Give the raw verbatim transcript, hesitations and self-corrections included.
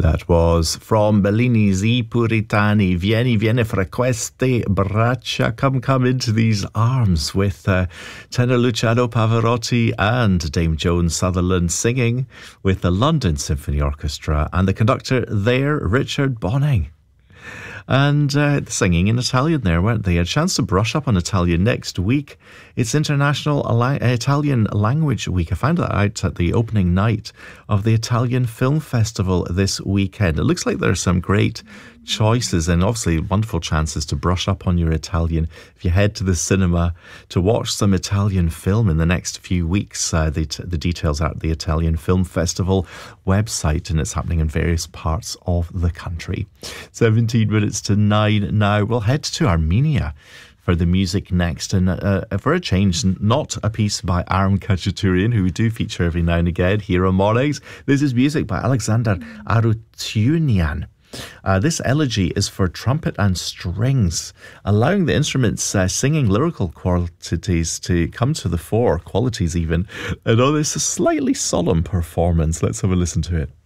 That was from Bellini Z Puritani, Vieni, vieni fra queste braccia, come, come into these arms, with uh, tenor Luciano Pavarotti and Dame Joan Sutherland singing with the London Symphony Orchestra and the conductor there, Richard Bonning. And uh, singing in Italian there, weren't they? A chance to brush up on Italian next week. It's International Ala- Italian Language Week. I found that out at the opening night of the Italian Film Festival this weekend. It looks like there are some great choices and obviously wonderful chances to brush up on your Italian if you head to the cinema to watch some Italian film in the next few weeks. Uh, the, the details are at the Italian Film Festival website, and it's happening in various parts of the country. seventeen minutes to nine now. We'll head to Armenia for the music next, and uh, for a change, not a piece by Aram Khachaturian, who we do feature every now and again here on Mornings. This is music by Alexander Arutyunian. Uh, this elegy is for trumpet and strings, allowing the instruments uh, singing lyrical qualities to come to the fore, qualities even, and on this slightly solemn performance. Let's have a listen to it.